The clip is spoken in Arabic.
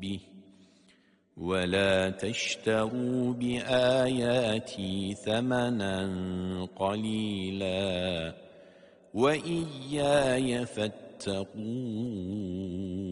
به ولا تشتروا بآياتي ثمنا قليلا وإياي فاتقون